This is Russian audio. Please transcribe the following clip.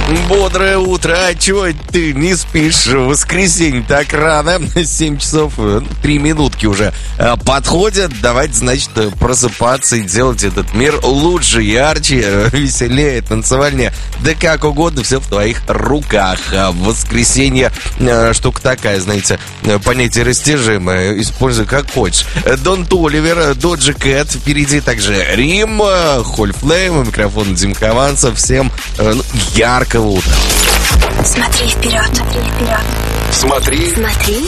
Бодрое утро, а чего ты не спишь? В воскресенье так рано, 7 часов 3 минутки уже подходят. Давайте, значит, просыпаться и делать этот мир лучше, ярче, веселее, танцевальнее. Да как угодно, все в твоих руках. В воскресенье штука такая, знаете, понятие растяжимое, используй как хочешь. Дон Толивер, Доджи Кэт, впереди также Рим, Хольфлейм, микрофон Дим Хованцев. Всем яркого утра. Смотри вперед, смотри вперед. Смотри